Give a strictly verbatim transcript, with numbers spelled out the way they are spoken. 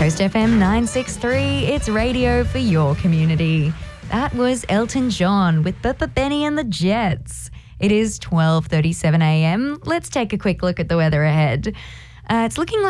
Coast F M nine sixty-three, it's radio for your community. That was Elton John with Pepper Benny and the Jets. It is twelve thirty-seven a m. Let's take a quick look at the weather ahead. Uh, it's looking like